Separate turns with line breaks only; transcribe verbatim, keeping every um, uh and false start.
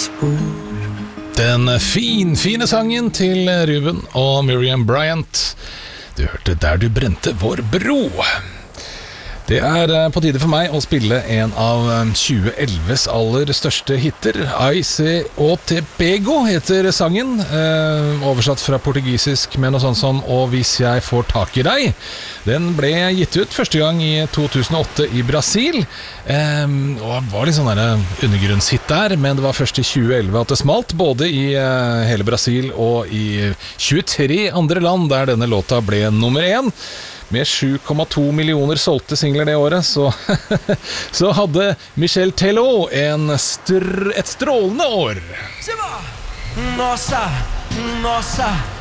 Den fin, fine sangen til Ruben og Miriam Bryant. Du hørte Der du brente vår bro. Det er på tide for meg å spille en av tjue elleves aller største hitter. Ai se o te pego heter sangen, eh, oversatt fra portugisisk med noe sånt som «Og hvis jeg får tak i deg». Den ble gitt ut første gang i to tusen og åtte i Brasil, eh, og var litt sånn der undergrunnshit der, men det var først i tjue elleve at det smalt, både i eh, hele Brasil og i tjuetre andre land der denne låta ble nummer én. Med sju komma to millioner solgte singler det året, så, så hadde Michel Teló en str- et strålende år.
Nossa, nossa